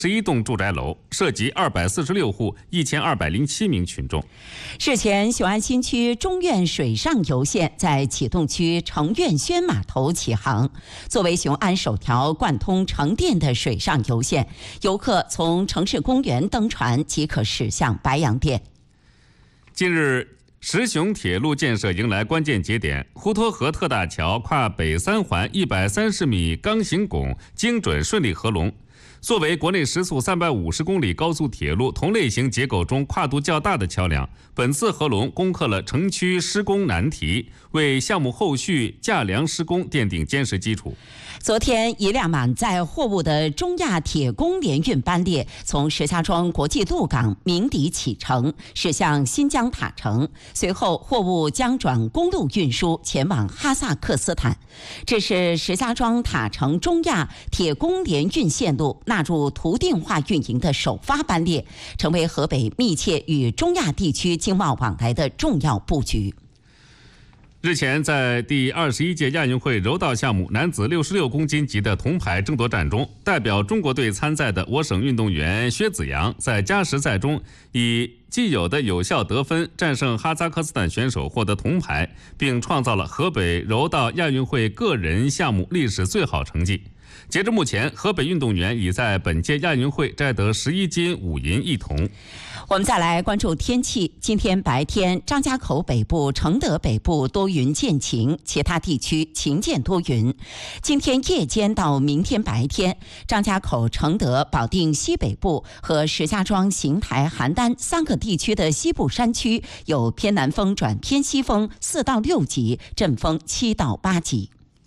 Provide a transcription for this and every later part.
11栋住宅楼，涉及246户1207名群众。 日前，雄安新区中院水上游线在启动区程苑轩码头启航。作为雄安首条贯通城店的水上游线，游客从城市公园登船即可驶向白洋淀。 近日，石雄铁路建设迎来关键节点，滹沱河特大桥跨北3环130米钢型拱精准顺利合龙。作为国内时速350公里高速铁路同类型结构中跨度较大的桥梁，本次合龙攻克了城区施工难题，为项目后续架梁施工奠定坚实基础。 昨天，一辆满载货物的中亚铁工联运班列从石家庄国际陆港鸣笛启程，驶向新疆塔城。随后，货物将转公路运输前往哈萨克斯坦。这是石家庄塔城中亚铁工联运线路纳入图定化运营的首发班列，成为河北密切与中亚地区经贸往来的重要布局。 日前，在第21届亚运会柔道项目男子66公斤级的铜牌争夺战中，代表中国队参赛的我省运动员薛子阳在加时赛中以既有的有效得分战胜哈萨克斯坦选手，获得铜牌，并创造了河北柔道亚运会个人项目历史最好成绩。截至目前，河北运动员已在本届亚运会摘得11金5银1铜。 我们再来关注天气。今天白天，张家口北部、承德北部多云见晴，其他地区晴见多云。今天夜间到明天白天，张家口、承德、保定西北部和石家庄、邢台、邯郸3个地区的西部山区有偏南风转偏西风4到6级，阵风7到8级。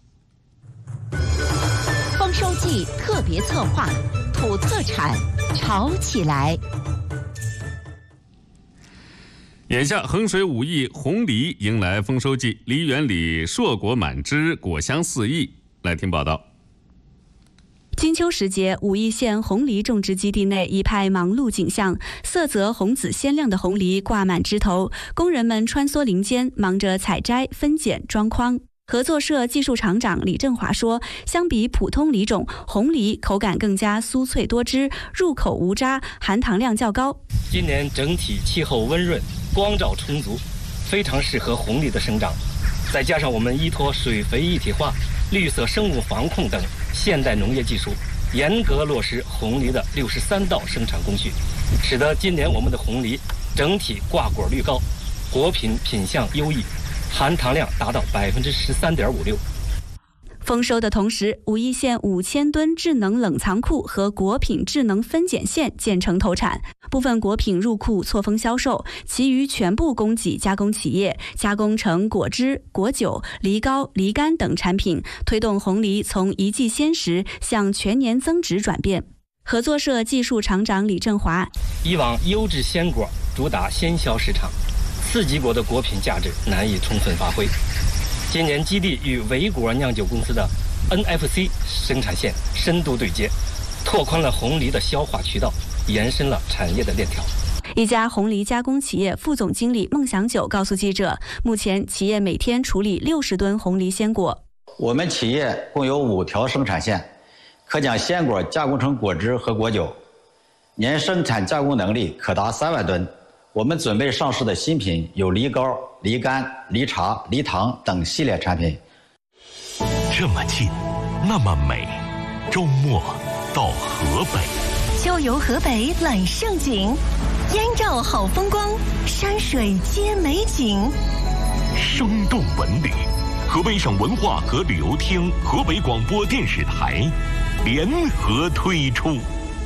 丰收季特别策划，土特产炒起来。 眼下衡水5邑红梨迎来丰收季，梨园里硕果满枝，果香四溢。来听报道。 金秋时节，5邑县红梨种植基地内一派忙碌景象，色泽红紫鲜亮的红梨挂满枝头，工人们穿梭林间，忙着采摘、分拣、装筐。合作社技术厂长李振华说，相比普通梨种，红梨口感更加酥脆多汁，入口无渣，含糖量较高。 今年整体气候温润，光照充足，非常适合红梨的生长。再加上我们依托水肥一体化、绿色生物防控等现代农业技术，严格落实红梨的63道生产工序，使得今年我们的红梨整体挂果率高，果品品相优异，含糖量达到13.56%。 丰收的同时，5邑县5000吨智能冷藏库和果品智能分拣线建成投产，部分果品入库错峰销售，其余全部供给加工企业，加工成果汁、果酒、梨膏、梨干等产品，推动红梨从一季鲜食向全年增值转变。合作社技术厂长李振华： 以往优质鲜果主打鲜销市场，次级果的果品价值难以充分发挥。今年基地与维果酿酒公司的 NFC 生产线深度对接，拓宽了红梨的消化渠道，延伸了产业的链条。 一家红梨加工企业副总经理孟祥久告诉记者，目前企业每天处理60吨红梨鲜果。 我们企业共有5条生产线，可将鲜果加工成果汁和果酒，年生产加工能力可达3万吨。我们准备上市的新品有梨膏、梨干、梨茶、梨糖等系列产品。 这么近，那么美，周末到河北， 秋游河北揽胜景，燕赵好风光，山水皆美景。 生动文旅，河北省文化和旅游厅、河北广播电视台联合推出。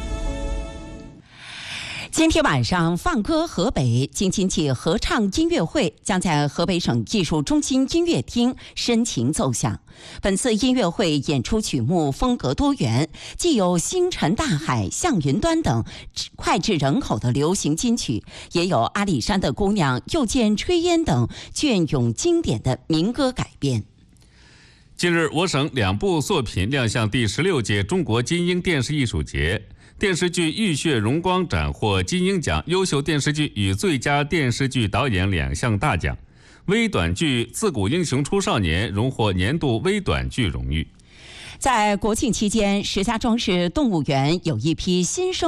今天晚上放歌河北京津冀合唱音乐会将在河北省艺术中心音乐厅深情奏响。本次音乐会演出曲目风格多元，既有星辰大海、向云端等脍炙人口的流行金曲，也有阿里山的姑娘、又见炊烟等隽永经典的民歌改编。 近日，我省2部作品亮相第16届中国金鹰电视艺术节。电视剧《浴血荣光》斩获金鹰奖优秀电视剧与最佳电视剧导演2项大奖，微短剧《自古英雄出少年》荣获年度微短剧荣誉。 在国庆期间，石家庄市动物园有一批新生